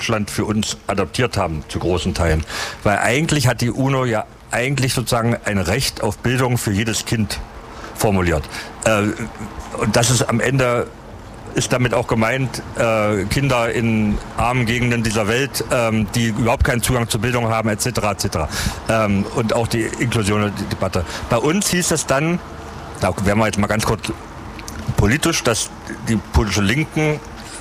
Deutschland für uns adoptiert haben, zu großen Teilen. Weil eigentlich hat die UNO ja eigentlich sozusagen ein Recht auf Bildung für jedes Kind formuliert. Und das ist am Ende, ist damit auch gemeint, Kinder in armen Gegenden dieser Welt, die überhaupt keinen Zugang zur Bildung haben, etc. etc. Und auch die Inklusion und die Debatte. Bei uns hieß es dann, da werden wir jetzt mal ganz kurz politisch, dass die politische Linken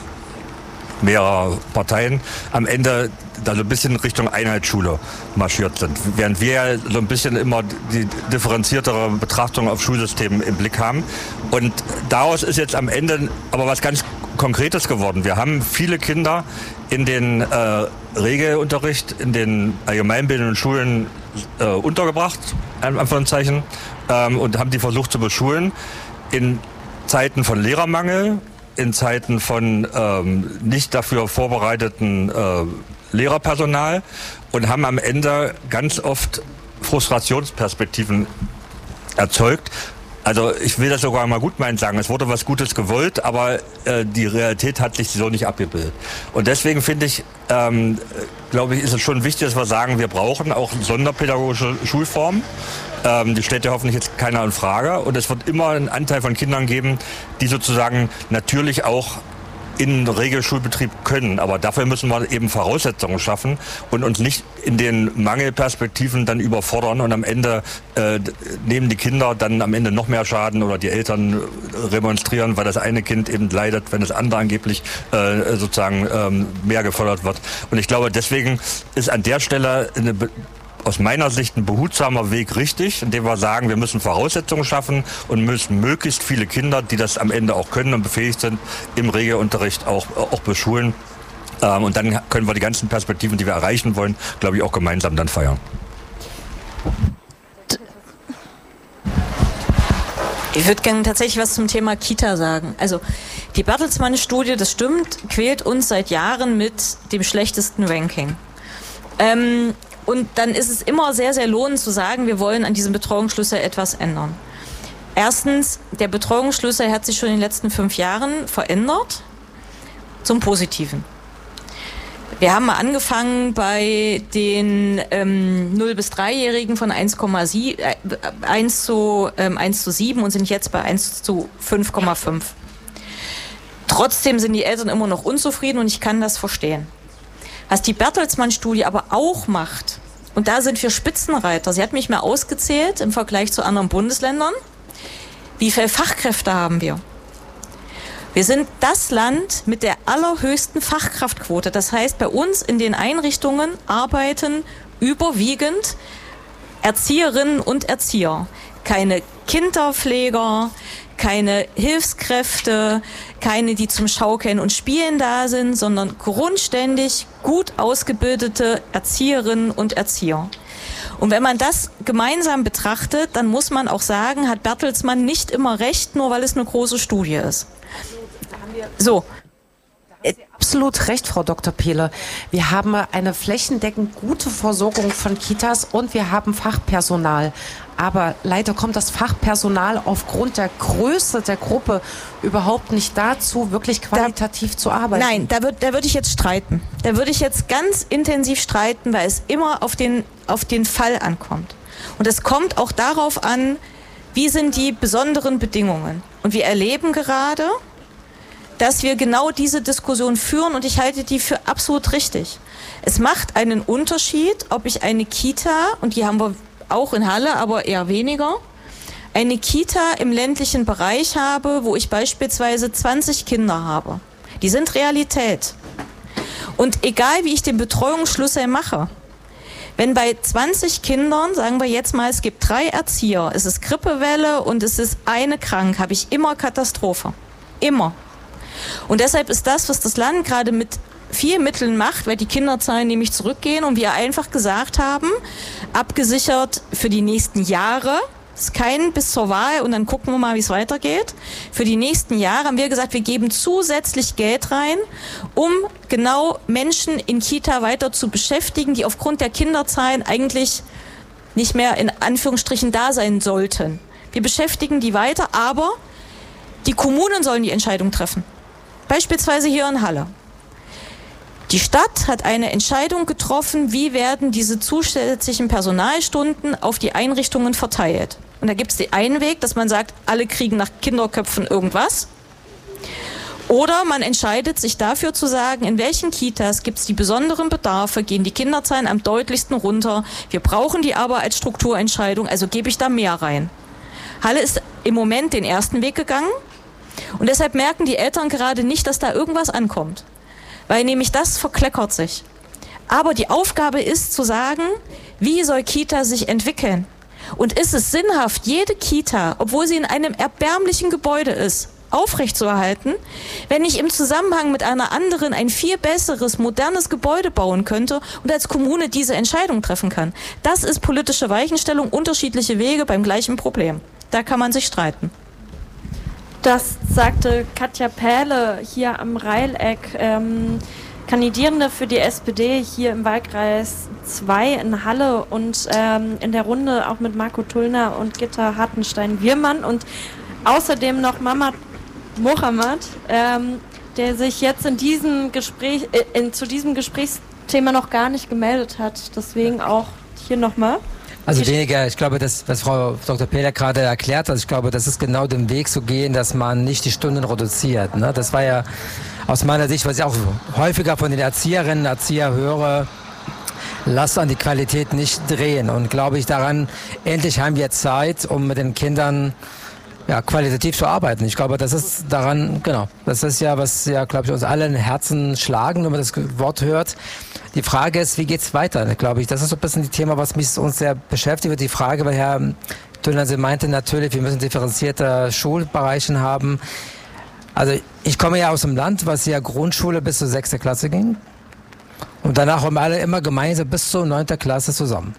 mehrerer Parteien am Ende da so ein bisschen Richtung Einheitsschule marschiert sind. Während wir ja so ein bisschen immer die differenziertere Betrachtung auf Schulsystemen im Blick haben. Und daraus ist jetzt am Ende aber was ganz Konkretes geworden. Wir haben viele Kinder in den Regelunterricht, in den allgemeinbildenden Schulen untergebracht, Anführungszeichen, und haben die versucht zu beschulen in Zeiten von Lehrermangel, in Zeiten von nicht dafür vorbereiteten Lehrerpersonal und haben am Ende ganz oft Frustrationsperspektiven erzeugt. Also ich will das sogar mal gutmeinend sagen, es wurde was Gutes gewollt, aber die Realität hat sich so nicht abgebildet. Und deswegen finde ich, glaube ich, ist es schon wichtig, dass wir sagen, wir brauchen auch sonderpädagogische Schulformen. Die stellt ja hoffentlich jetzt keiner in Frage. Und es wird immer einen Anteil von Kindern geben, die sozusagen natürlich auch in Regelschulbetrieb können. Aber dafür müssen wir eben Voraussetzungen schaffen und uns nicht in den Mangelperspektiven dann überfordern. Und am Ende nehmen die Kinder dann am Ende noch mehr Schaden oder die Eltern remonstrieren, weil das eine Kind eben leidet, wenn das andere angeblich sozusagen mehr gefördert wird. Und ich glaube, deswegen ist an der Stelle aus meiner Sicht ein behutsamer Weg richtig, indem wir sagen, wir müssen Voraussetzungen schaffen und müssen möglichst viele Kinder, die das am Ende auch können und befähigt sind, im Regelunterricht auch beschulen. Und dann können wir die ganzen Perspektiven, die wir erreichen wollen, glaube ich, auch gemeinsam dann feiern. Ich würde gerne tatsächlich was zum Thema Kita sagen. Also die Bertelsmann-Studie, das stimmt, quält uns seit Jahren mit dem schlechtesten Ranking. Und dann ist es immer sehr, sehr lohnend zu sagen, wir wollen an diesem Betreuungsschlüssel etwas ändern. Erstens, der Betreuungsschlüssel hat sich schon in den letzten 5 Jahren verändert zum Positiven. Wir haben mal angefangen bei den 0- bis 3-Jährigen von 1 zu 7 und sind jetzt bei 1 zu 5,5. Trotzdem sind die Eltern immer noch unzufrieden und ich kann das verstehen. Was die Bertelsmann-Studie aber auch macht, und da sind wir Spitzenreiter, sie hat mich mal ausgezählt im Vergleich zu anderen Bundesländern, wie viele Fachkräfte haben wir? Wir sind das Land mit der allerhöchsten Fachkraftquote. Das heißt, bei uns in den Einrichtungen arbeiten überwiegend Erzieherinnen und Erzieher. Keine Kinderpfleger, keine Hilfskräfte, keine, die zum Schaukeln und Spielen da sind, sondern grundständig gut ausgebildete Erzieherinnen und Erzieher. Und wenn man das gemeinsam betrachtet, dann muss man auch sagen, hat Bertelsmann nicht immer recht, nur weil es eine große Studie ist. So. Absolut recht, Frau Dr. Pehle. Wir haben eine flächendeckend gute Versorgung von Kitas und wir haben Fachpersonal. Aber leider kommt das Fachpersonal aufgrund der Größe der Gruppe überhaupt nicht dazu, wirklich qualitativ zu arbeiten. Nein, da würde ich jetzt streiten. Da würde ich jetzt ganz intensiv streiten, weil es immer auf den Fall ankommt. Und es kommt auch darauf an, wie sind die besonderen Bedingungen. Und wir erleben gerade, dass wir genau diese Diskussion führen und ich halte die für absolut richtig. Es macht einen Unterschied, ob ich eine Kita, und die haben wir auch in Halle, aber eher weniger, eine Kita im ländlichen Bereich habe, wo ich beispielsweise 20 Kinder habe. Die sind Realität. Und egal, wie ich den Betreuungsschlüssel mache, wenn bei 20 Kindern, sagen wir jetzt mal, es gibt 3 Erzieher, es ist Grippewelle und es ist eine krank, habe ich immer Katastrophe. Immer. Und deshalb ist das, was das Land gerade mit vielen Mitteln macht, weil die Kinderzahlen nämlich zurückgehen und wir einfach gesagt haben, abgesichert für die nächsten Jahre, ist kein bis zur Wahl und dann gucken wir mal, wie es weitergeht. Für die nächsten Jahre haben wir gesagt, wir geben zusätzlich Geld rein, um genau Menschen in Kita weiter zu beschäftigen, die aufgrund der Kinderzahlen eigentlich nicht mehr in Anführungsstrichen da sein sollten. Wir beschäftigen die weiter, aber die Kommunen sollen die Entscheidung treffen. Beispielsweise hier in Halle. Die Stadt hat eine Entscheidung getroffen, wie werden diese zusätzlichen Personalstunden auf die Einrichtungen verteilt. Und da gibt es den einen Weg, dass man sagt, alle kriegen nach Kinderköpfen irgendwas. Oder man entscheidet sich dafür zu sagen, in welchen Kitas gibt es die besonderen Bedarfe, gehen die Kinderzahlen am deutlichsten runter. Wir brauchen die aber als Strukturentscheidung, also gebe ich da mehr rein. Halle ist im Moment den ersten Weg gegangen und deshalb merken die Eltern gerade nicht, dass da irgendwas ankommt. Weil nämlich das verkleckert sich. Aber die Aufgabe ist zu sagen, wie soll Kita sich entwickeln? Und ist es sinnhaft, jede Kita, obwohl sie in einem erbärmlichen Gebäude ist, aufrechtzuerhalten, wenn ich im Zusammenhang mit einer anderen ein viel besseres, modernes Gebäude bauen könnte und als Kommune diese Entscheidung treffen kann? Das ist politische Weichenstellung, unterschiedliche Wege beim gleichen Problem. Da kann man sich streiten. Das sagte Katja Pähle hier am Reileck, Kandidierende für die SPD hier im Wahlkreis 2 in Halle und in der Runde auch mit Marco Tullner und Gitta Hartenstein-Wirmann und außerdem noch Mamat Mohammed, der sich jetzt in diesem Gespräch, zu diesem Gesprächsthema noch gar nicht gemeldet hat. Deswegen auch hier nochmal. Also weniger, ich glaube, das, was Frau Dr. Pähle gerade erklärt hat, ich glaube, das ist genau den Weg zu gehen, dass man nicht die Stunden reduziert. Ne? Das war ja aus meiner Sicht, was ich auch häufiger von den Erzieherinnen und Erziehern höre, lass an die Qualität nicht drehen. Und glaube ich daran, endlich haben wir Zeit, um mit den Kindern qualitativ zu arbeiten. Ich glaube, das ist daran, genau, das ist ja, was ja, glaube ich, uns alle in Herzen schlagen, wenn man das Wort hört. Die Frage ist, wie geht's weiter, glaube ich. Das ist so ein bisschen das Thema, was uns sehr beschäftigt. Die Frage, weil Herr Tullner meinte natürlich, wir müssen differenzierte Schulbereiche haben. Also ich komme ja aus dem Land, was ja Grundschule bis zur 6. Klasse ging. Und danach haben wir alle immer gemeinsam bis zur 9. Klasse zusammen.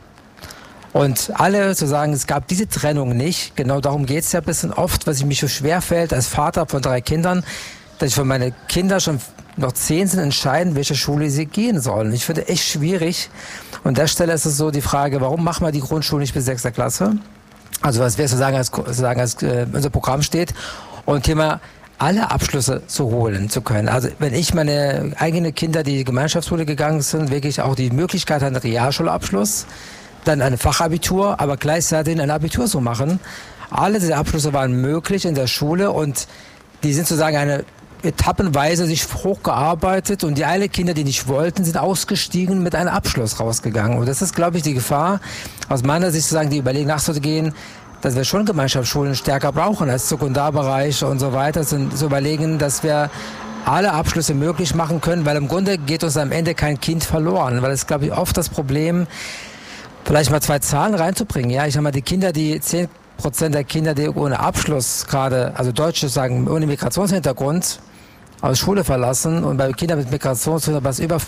Und alle zu sagen, es gab diese Trennung nicht, genau darum geht es ja ein bisschen oft, was mich so schwer fällt als Vater von 3 Kindern, dass ich für meine Kinder schon noch 10 sind, entscheiden, welche Schule sie gehen sollen. Ich finde echt schwierig. Und an der Stelle ist es so die Frage, warum machen wir die Grundschule nicht bis 6. Klasse? Also was wäre sozusagen als unser Programm steht. Und Thema alle Abschlüsse zu holen zu können. Also wenn ich meine eigenen Kinder, die Gemeinschaftsschule gegangen sind, wirklich auch die Möglichkeit einen Realschulabschluss, dann ein Fachabitur, aber gleichzeitig ein Abitur zu machen. Alle diese Abschlüsse waren möglich in der Schule und die sind sozusagen eine etappenweise sich hochgearbeitet und die alle Kinder, die nicht wollten, sind ausgestiegen mit einem Abschluss rausgegangen. Und das ist, glaube ich, die Gefahr, aus meiner Sicht sozusagen die Überlegung nachzugehen, dass wir schon Gemeinschaftsschulen stärker brauchen als Sekundarbereich und so weiter, zu überlegen, dass wir alle Abschlüsse möglich machen können, weil im Grunde geht uns am Ende kein Kind verloren, weil es, glaube ich, oft das Problem, vielleicht mal 2 Zahlen reinzubringen. Ja, ich sag mal, die Kinder, die 10% der Kinder, die ohne Abschluss gerade, also Deutsche sagen, ohne Migrationshintergrund aus Schule verlassen und bei Kindern mit Migrationshintergrund was über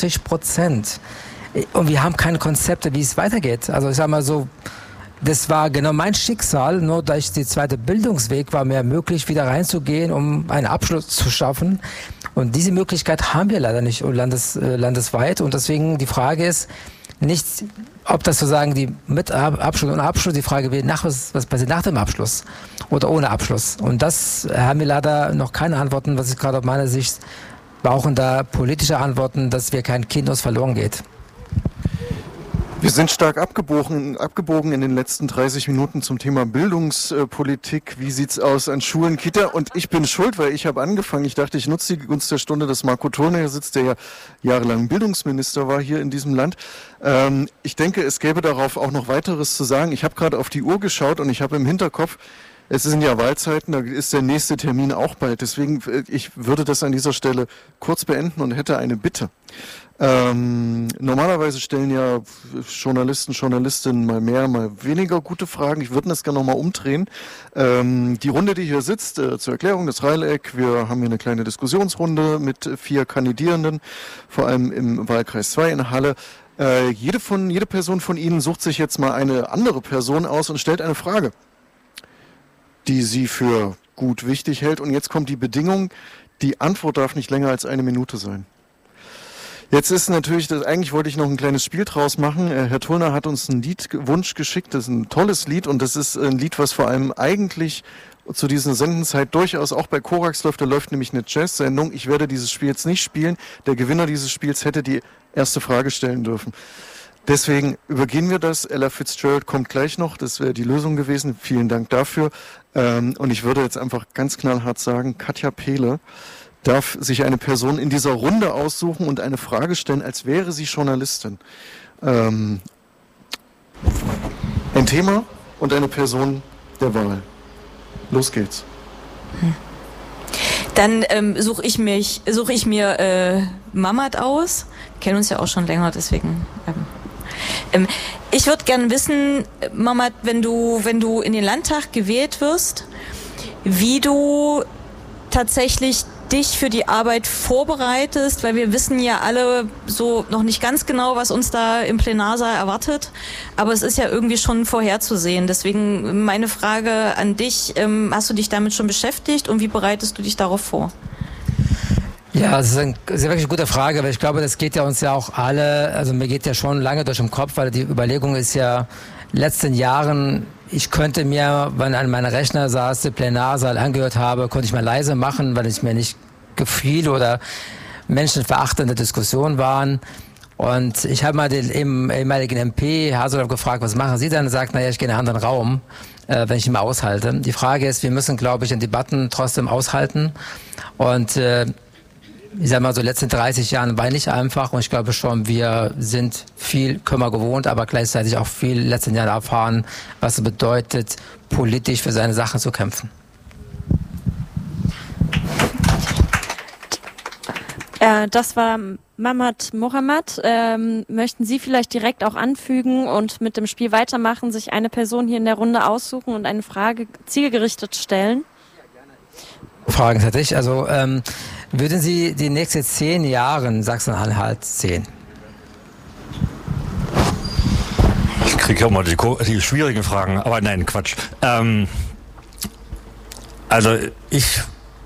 40%. Und wir haben keine Konzepte, wie es weitergeht. Also ich sag mal so, das war genau mein Schicksal, nur durch die zweite Bildungsweg war mir möglich, wieder reinzugehen, um einen Abschluss zu schaffen. Und diese Möglichkeit haben wir leider nicht landesweit. Und deswegen die Frage ist, nicht, ob das sozusagen die mit Abschluss und Abschluss, die Frage wäre, was passiert nach dem Abschluss oder ohne Abschluss. Und das haben wir leider noch keine Antworten, was ich gerade aus meiner Sicht brauchen da politische Antworten, dass wir kein Kind uns verloren geht. Wir sind stark abgebogen in den letzten 30 Minuten zum Thema Bildungspolitik. Wie sieht's aus an Schulen, Kita? Und ich bin schuld, weil ich habe angefangen. Ich dachte, ich nutze die Gunst der Stunde, dass Marco Tullner hier sitzt, der ja jahrelang Bildungsminister war hier in diesem Land. Ich denke, es gäbe darauf auch noch weiteres zu sagen. Ich habe gerade auf die Uhr geschaut und ich habe im Hinterkopf, es sind ja Wahlzeiten, da ist der nächste Termin auch bald. Deswegen, ich würde das an dieser Stelle kurz beenden und hätte eine Bitte. Normalerweise stellen ja Journalisten, Journalistinnen mal mehr, mal weniger gute Fragen. Ich würde das gerne nochmal umdrehen. Die Runde, die hier sitzt, zur Erklärung, das Reileck, wir haben hier eine kleine Diskussionsrunde mit 4 Kandidierenden, vor allem im Wahlkreis 2 in Halle. Jede Person von Ihnen sucht sich jetzt mal eine andere Person aus und stellt eine Frage, die sie für gut wichtig hält. Und jetzt kommt die Bedingung, die Antwort darf nicht länger als 1 Minute sein. Jetzt ist natürlich, eigentlich wollte ich noch ein kleines Spiel draus machen. Herr Thurner hat uns einen Liedwunsch geschickt. Das ist ein tolles Lied und das ist ein Lied, was vor allem eigentlich zu dieser Sendenzeit durchaus auch bei Korax läuft. Da läuft nämlich eine Jazz-Sendung. Ich werde dieses Spiel jetzt nicht spielen. Der Gewinner dieses Spiels hätte die erste Frage stellen dürfen. Deswegen übergehen wir das. Ella Fitzgerald kommt gleich noch. Das wäre die Lösung gewesen. Vielen Dank dafür. Und ich würde jetzt einfach ganz knallhart sagen, Katja Pehle darf sich eine Person in dieser Runde aussuchen und eine Frage stellen, als wäre sie Journalistin. Ein Thema und eine Person der Wahl. Los geht's. Dann suche ich mir Mamat aus. Kennen uns ja auch schon länger, deswegen. Ich würde gerne wissen, Mamat, wenn du in den Landtag gewählt wirst, wie du tatsächlich dich für die Arbeit vorbereitest, weil wir wissen ja alle so noch nicht ganz genau, was uns da im Plenarsaal erwartet, aber es ist ja irgendwie schon vorherzusehen. Deswegen meine Frage an dich, hast du dich damit schon beschäftigt und wie bereitest du dich darauf vor? Ja, das ist eine wirklich gute Frage, weil ich glaube, das geht ja uns ja auch alle, also mir geht ja schon lange durch den Kopf, weil die Überlegung ist ja, in den letzten Jahren, ich könnte mir, wenn an meinem Rechner saß, den Plenarsaal angehört habe, konnte ich mal leise machen, weil es mir nicht gefiel oder menschenverachtende Diskussionen waren. Und ich habe mal den ehemaligen MP Haseloff gefragt, was machen Sie dann? Er sagt, naja, ich gehe in einen anderen Raum, wenn ich ihn mal aushalte. Die Frage ist, wir müssen, glaube ich, in Debatten trotzdem aushalten. Und ich sag mal so, letzten 30 Jahren war nicht einfach und ich glaube schon, wir sind viel Kümmer gewohnt, aber gleichzeitig auch viel in den letzten Jahren erfahren, was es bedeutet, politisch für seine Sachen zu kämpfen. Das war Mamat Mohammed. Möchten Sie vielleicht direkt auch anfügen und mit dem Spiel weitermachen, sich eine Person hier in der Runde aussuchen und eine Frage zielgerichtet stellen? Fragen hätte ich. Also würden Sie die nächsten 10 Jahre in Sachsen-Anhalt sehen? Ich kriege ja immer die schwierigen Fragen, aber nein, Quatsch. Also ich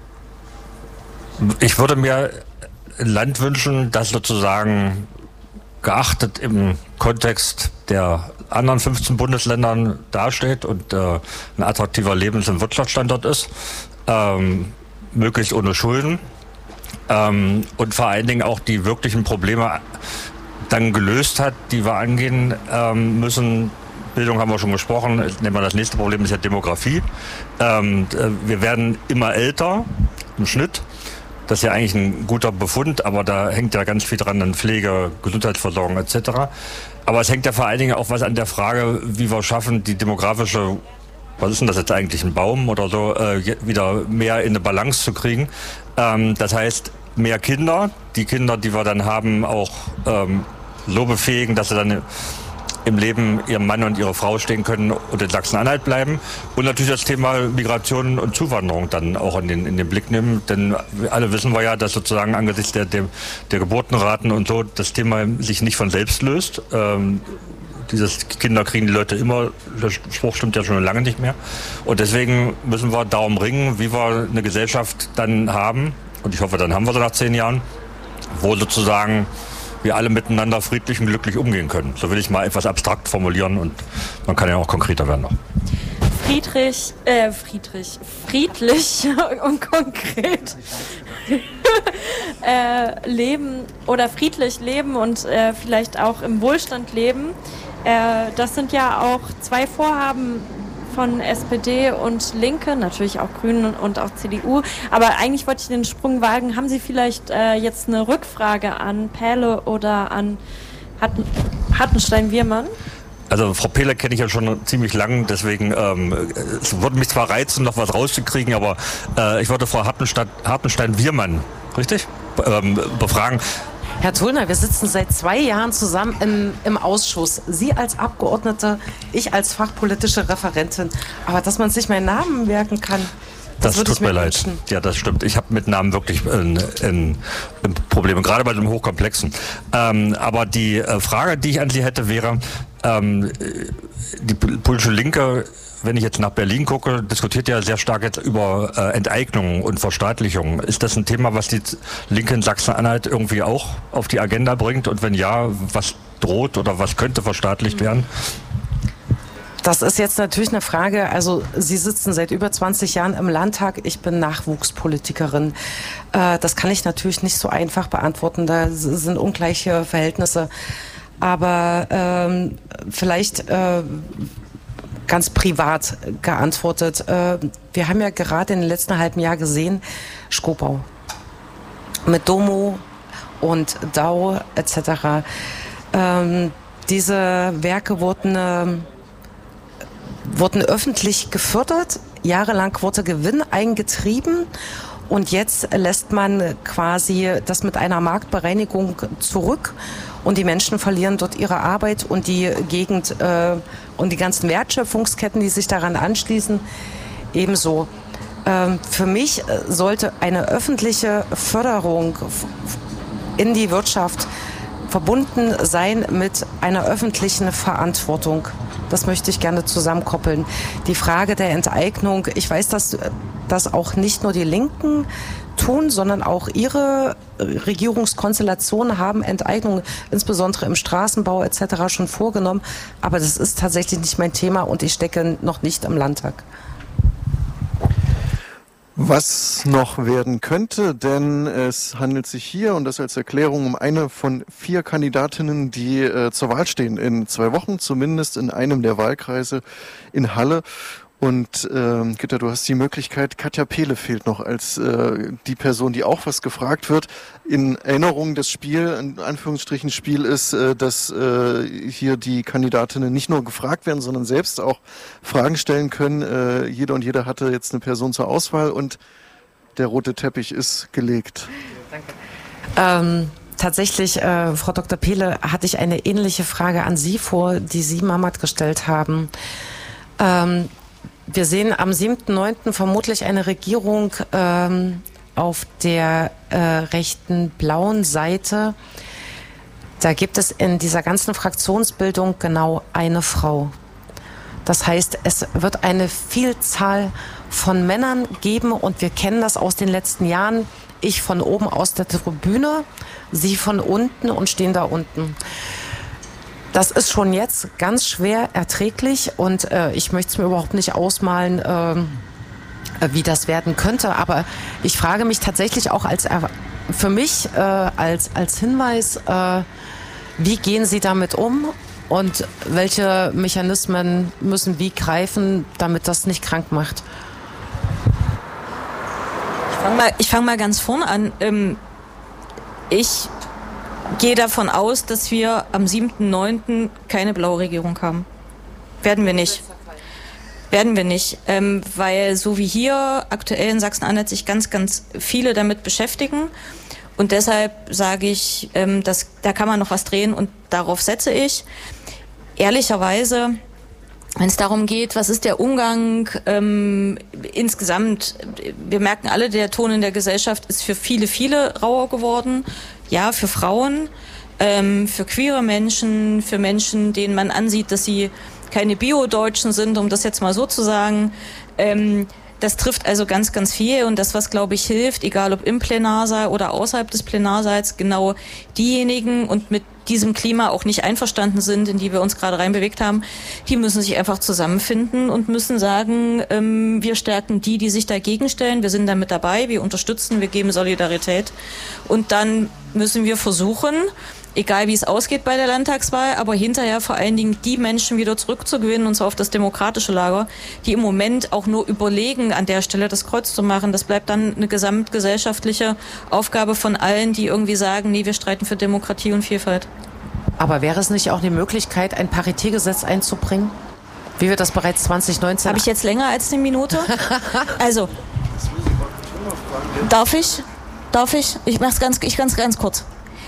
würde mir ein Land wünschen, das sozusagen geachtet im Kontext der anderen 15 Bundesländern dasteht und ein attraktiver Lebens- und Wirtschaftsstandort ist. Möglichst ohne Schulden und vor allen Dingen auch die wirklichen Probleme dann gelöst hat, die wir angehen müssen. Bildung haben wir schon gesprochen. Nehmen wir das nächste Problem, ist ja Demografie. Wir werden immer älter im Schnitt. Das ist ja eigentlich ein guter Befund, aber da hängt ja ganz viel dran an Pflege, Gesundheitsversorgung etc. Aber es hängt ja vor allen Dingen auch was an der Frage, wie wir schaffen, die demografische, was ist denn das jetzt eigentlich, ein Baum oder so, wieder mehr in eine Balance zu kriegen. Das heißt, mehr Kinder, die Kinder, die wir dann haben, auch so befähigen, dass sie dann im Leben ihrem Mann und ihrer Frau stehen können und in Sachsen-Anhalt bleiben. Und natürlich das Thema Migration und Zuwanderung dann auch in den Blick nehmen. Denn alle wissen wir ja, dass sozusagen angesichts der Geburtenraten und so das Thema sich nicht von selbst löst. Dieses Kinder kriegen die Leute immer, der Spruch stimmt ja schon lange nicht mehr. Und deswegen müssen wir darum ringen, wie wir eine Gesellschaft dann haben, und ich hoffe, dann haben wir sie nach 10 Jahren, wo sozusagen wir alle miteinander friedlich und glücklich umgehen können. So will ich mal etwas abstrakt formulieren und man kann ja auch konkreter werden noch. Friedlich und konkret leben oder friedlich leben und vielleicht auch im Wohlstand leben. Das sind ja auch 2 Vorhaben von SPD und Linke, natürlich auch Grünen und auch CDU. Aber eigentlich wollte ich den Sprung wagen. Haben Sie vielleicht jetzt eine Rückfrage an Pehle oder an Hartenstein-Wirmann? Also Frau Pehle kenne ich ja schon ziemlich lang, deswegen es würde mich zwar reizen, noch was rauszukriegen, aber ich wollte Frau Hartenstein-Wirmann, richtig, befragen. Herr Thurner, wir sitzen seit 2 Jahren zusammen im Ausschuss. Sie als Abgeordnete, ich als fachpolitische Referentin. Aber dass man sich meinen Namen merken kann, das tut mir leid. Ja, das stimmt. Ich habe mit Namen wirklich Probleme, gerade bei dem Hochkomplexen. Aber die Frage, die ich an Sie hätte, wäre, die politische Linke, wenn ich jetzt nach Berlin gucke, diskutiert ja sehr stark jetzt über Enteignung und Verstaatlichung. Ist das ein Thema, was die Linke in Sachsen-Anhalt irgendwie auch auf die Agenda bringt? Und wenn ja, was droht oder was könnte verstaatlicht werden? Das ist jetzt natürlich eine Frage, also Sie sitzen seit über 20 Jahren im Landtag, ich bin Nachwuchspolitikerin. Das kann ich natürlich nicht so einfach beantworten, da sind ungleiche Verhältnisse. Aber vielleicht ganz privat geantwortet. Wir haben ja gerade in den letzten halben Jahr gesehen, Schkopau mit Domo und DAO etc. Diese Werke wurden öffentlich gefördert, jahrelang wurde Gewinn eingetrieben und jetzt lässt man quasi das mit einer Marktbereinigung zurück und die Menschen verlieren dort ihre Arbeit und die Gegend und die ganzen Wertschöpfungsketten, die sich daran anschließen, ebenso. Für mich sollte eine öffentliche Förderung in die Wirtschaft verbunden sein mit einer öffentlichen Verantwortung. Das möchte ich gerne zusammenkoppeln. Die Frage der Enteignung, ich weiß, dass das auch nicht nur die Linken tun, sondern auch ihre Regierungskonstellationen haben Enteignung, insbesondere im Straßenbau etc. schon vorgenommen. Aber das ist tatsächlich nicht mein Thema und ich stecke noch nicht im Landtag. Was noch werden könnte, denn es handelt sich hier, und das als Erklärung, um eine von 4 Kandidatinnen, die zur Wahl stehen, in 2 Wochen, zumindest in einem der Wahlkreise in Halle. Und Gitta, du hast die Möglichkeit, Katja Pehle fehlt noch als die Person, die auch was gefragt wird. In Erinnerung, das Spiel, in Anführungsstrichen Spiel ist, dass hier die Kandidatinnen nicht nur gefragt werden, sondern selbst auch Fragen stellen können. Jeder und jeder hatte jetzt eine Person zur Auswahl und der rote Teppich ist gelegt. Danke. Tatsächlich, Frau Dr. Pehle, hatte ich eine ähnliche Frage an Sie vor, die Sie Mamat gestellt haben. Wir sehen am 7.9. vermutlich eine Regierung auf der rechten blauen Seite. Da gibt es in dieser ganzen Fraktionsbildung genau eine Frau. Das heißt, es wird eine Vielzahl von Männern geben und wir kennen das aus den letzten Jahren. Ich von oben aus der Tribüne, Sie von unten und stehen da unten. Das ist schon jetzt ganz schwer erträglich und ich möchte es mir überhaupt nicht ausmalen, wie das werden könnte. Aber ich frage mich tatsächlich auch für mich als Hinweis, wie gehen Sie damit um und welche Mechanismen müssen wie greifen, damit das nicht krank macht? Ich fang mal ganz vorne an. Ich gehe davon aus, dass wir am 7.9. keine blaue Regierung haben. Werden wir nicht. Weil so wie hier aktuell in Sachsen-Anhalt sich ganz, ganz viele damit beschäftigen. Und deshalb sage ich, da kann man noch was drehen und darauf setze ich. Ehrlicherweise, wenn es darum geht, was ist der Umgang insgesamt, wir merken alle, der Ton in der Gesellschaft ist für viele, viele rauer geworden. Ja, für Frauen, für queere Menschen, für Menschen, denen man ansieht, dass sie keine Bio-Deutschen sind, um das jetzt mal so zu sagen. Das trifft also ganz, ganz viel und das, was, glaube ich, hilft, egal ob im Plenarsaal oder außerhalb des Plenarsaals, genau diejenigen und mit diesem Klima auch nicht einverstanden sind, in die wir uns gerade reinbewegt haben, die müssen sich einfach zusammenfinden und müssen sagen, wir stärken die sich dagegen stellen, wir sind da mit dabei, wir unterstützen, wir geben Solidarität und dann müssen wir versuchen, egal wie es ausgeht bei der Landtagswahl, aber hinterher vor allen Dingen die Menschen wieder zurückzugewinnen, und zwar auf das demokratische Lager, die im Moment auch nur überlegen, an der Stelle das Kreuz zu machen. Das bleibt dann eine gesamtgesellschaftliche Aufgabe von allen, die irgendwie sagen, nee, wir streiten für Demokratie und Vielfalt. Aber wäre es nicht auch eine Möglichkeit, ein Paritätgesetz einzubringen? Wie wir das bereits 2019... Habe ich jetzt länger als eine Minute? Also, darf ich? Ich mache es ganz kurz.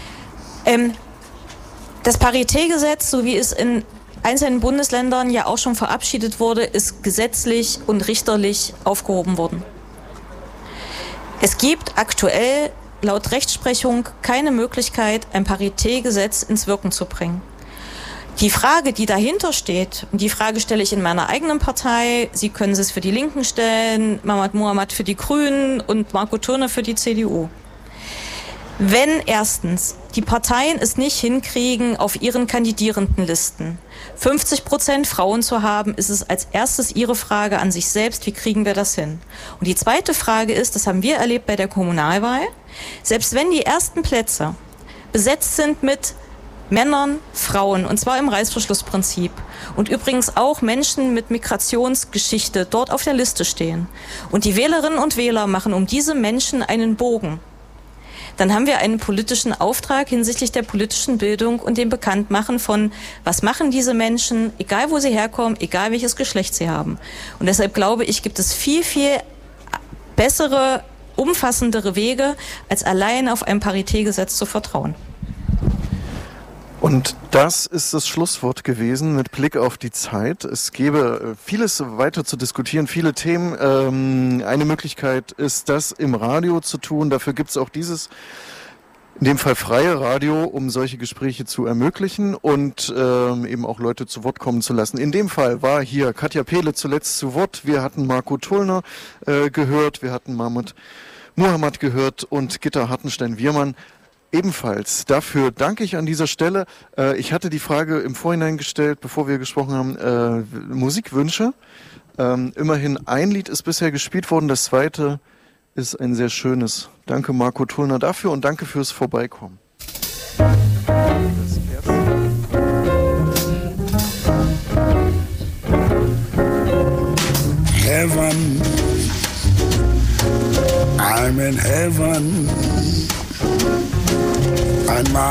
Das Paritätgesetz, so wie es in einzelnen Bundesländern ja auch schon verabschiedet wurde, ist gesetzlich und richterlich aufgehoben worden. Es gibt aktuell laut Rechtsprechung keine Möglichkeit, ein Paritätgesetz ins Wirken zu bringen. Die Frage, die dahinter steht, und die Frage stelle ich in meiner eigenen Partei, Sie können es für die Linken stellen, Mahmoud Mohamad für die Grünen und Marco Thurner für die CDU. Wenn erstens die Parteien es nicht hinkriegen, auf ihren Kandidierendenlisten 50% Frauen zu haben, ist es als erstes ihre Frage an sich selbst, wie kriegen wir das hin? Und die zweite Frage ist, das haben wir erlebt bei der Kommunalwahl, selbst wenn die ersten Plätze besetzt sind mit Männern, Frauen, und zwar im Reißverschlussprinzip. Und übrigens auch Menschen mit Migrationsgeschichte dort auf der Liste stehen. Und die Wählerinnen und Wähler machen um diese Menschen einen Bogen. Dann haben wir einen politischen Auftrag hinsichtlich der politischen Bildung und dem Bekanntmachen von, was machen diese Menschen, egal wo sie herkommen, egal welches Geschlecht sie haben. Und deshalb glaube ich, gibt es viel, viel bessere, umfassendere Wege, als allein auf ein Paritätgesetz zu vertrauen. Und das ist das Schlusswort gewesen mit Blick auf die Zeit. Es gäbe vieles weiter zu diskutieren, viele Themen. Eine Möglichkeit ist, das im Radio zu tun. Dafür gibt es auch dieses, in dem Fall freie Radio, um solche Gespräche zu ermöglichen und eben auch Leute zu Wort kommen zu lassen. In dem Fall war hier Katja Pehle zuletzt zu Wort. Wir hatten Marco Thurner gehört, wir hatten Mahmoud Mohamad gehört und Gitta Hartenstein-Wirmann ebenfalls. Dafür danke ich an dieser Stelle. Ich hatte die Frage im Vorhinein gestellt, bevor wir gesprochen haben, Musikwünsche. Immerhin ein Lied ist bisher gespielt worden, das zweite ist ein sehr schönes. Danke Marco Thurner dafür und danke fürs Vorbeikommen. Heaven, I'm in heaven. And my